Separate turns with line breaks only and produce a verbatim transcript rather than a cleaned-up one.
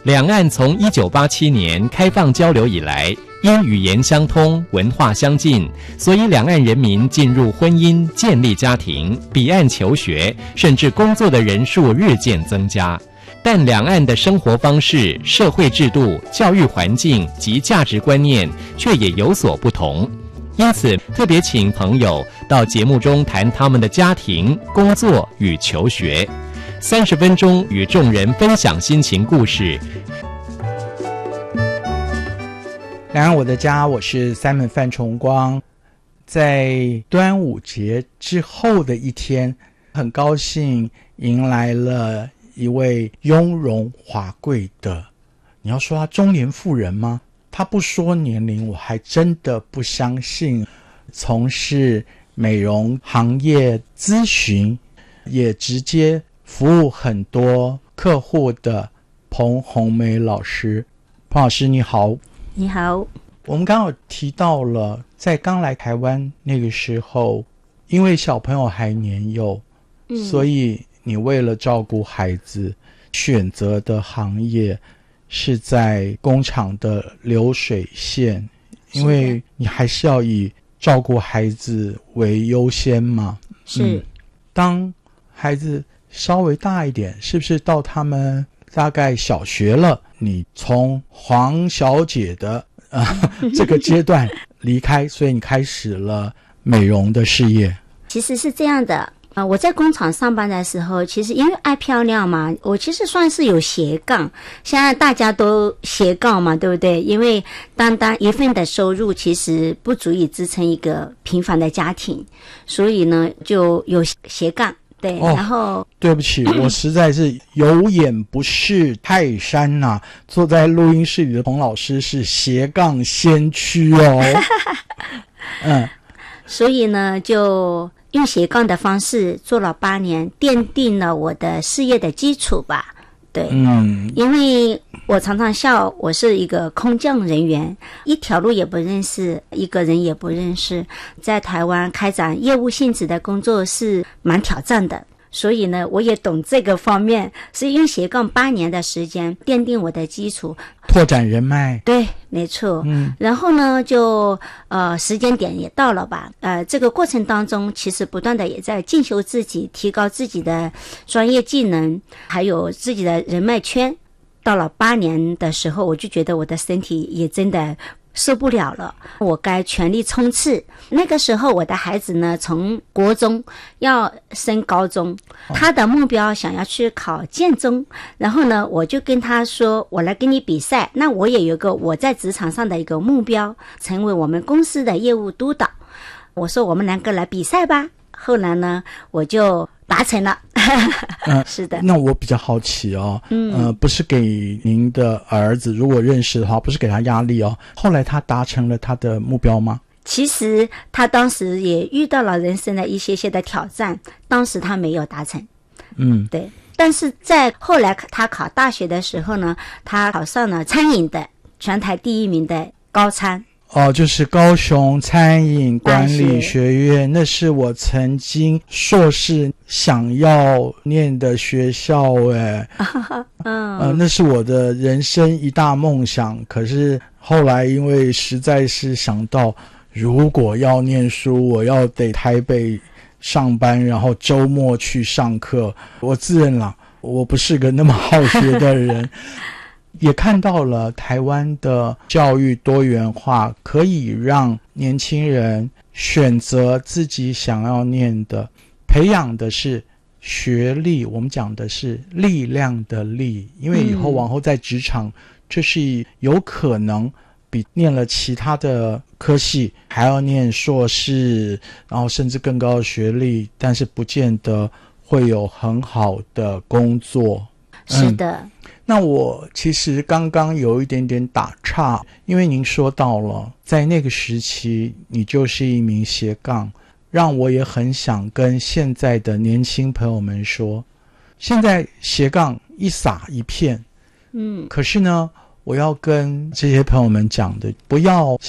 两岸从一九八七年开放交流以来，因语言相通、文化相近，所以两岸人民进入婚姻、建立家庭、彼岸求学，甚至工作的人数日渐增加。但两岸的生活方式、社会制度、教育环境及价值观念却也有所不同。因此，特别请朋友到节目中谈他们的家庭、工作与求学。三十分钟与众人分享心情故事。
两岸我的家，我是 Simon 范崇光。在端午节之后的一天，很高兴迎来了一位雍容华贵的，你要说她中年妇人吗？她不说年龄，我还真的不相信。从事美容行业咨询，也直接服务很多客户的彭红梅老师。彭老师你好。
你好。
我们刚好提到了在刚来台湾那个时候，因为小朋友还年幼、嗯、所以你为了照顾孩子选择的行业是在工厂的流水线，因为你还是要以照顾孩子为优先嘛。
是、嗯、
当孩子稍微大一点，是不是到他们大概小学了，你从黄小姐的、呃、这个阶段离开，所以你开始了美容的事业？
其实是这样的，呃，我在工厂上班的时候，其实因为爱漂亮嘛，我其实算是有斜杠。现在大家都斜杠嘛，对不对？因为单单一份的收入其实不足以支撑一个平凡的家庭，所以呢就有斜杠。对、哦，然后
对不起，我实在是有眼不识泰山呐、啊！坐在录音室里的彭老师是斜杠先驱哦。嗯，
所以呢，就用斜杠的方式做了八年，奠定了我的事业的基础吧。对，嗯，因为我常常笑，我是一个空降人员，一条路也不认识，一个人也不认识，在台湾开展业务性质的工作是蛮挑战的，所以呢，我也懂这个方面，是用斜杠八年的时间奠定我的基础，
拓展人脉。
对，没错。嗯，然后呢，就呃时间点也到了吧，呃，这个过程当中，其实不断的也在进修自己，提高自己的专业技能，还有自己的人脉圈。到了八年的时候，我就觉得我的身体也真的受不了了，我该全力冲刺。那个时候我的孩子呢，从国中要升高中，他的目标想要去考建中，然后呢我就跟他说，我来跟你比赛，那我也有个我在职场上的一个目标，成为我们公司的业务督导。我说我们两个来比赛吧，后来呢我就达成了。
嗯，
是的。
那我比较好奇哦，嗯，呃，不是给您的儿子，如果认识的话，不是给他压力哦。后来他达成了他的目标吗？
其实他当时也遇到了人生的一些些的挑战，当时他没有达成。嗯，对。但是在后来他考大学的时候呢，他考上了餐饮的全台第一名的高餐。
哦，就是高雄餐饮管理学院，那是我曾经硕士想要念的学校诶。嗯、呃，那是我的人生一大梦想。可是后来因为实在是想到，如果要念书，我要得台北上班，然后周末去上课，我自认了，我不是个那么好学的人。也看到了台湾的教育多元化，可以让年轻人选择自己想要念的，培养的是学历，我们讲的是力量的力，因为以后往后在职场、嗯、这是有可能比念了其他的科系还要念硕士，然后甚至更高的学历，但是不见得会有很好的工作。
是的、嗯，
那我其实刚刚有一点点打岔，因为您说到了在那个时期你就是一名斜杠，让我也很想跟现在的年轻朋友们说，现在斜杠一撒一片，嗯，可是呢我要跟这些朋友们讲的，不要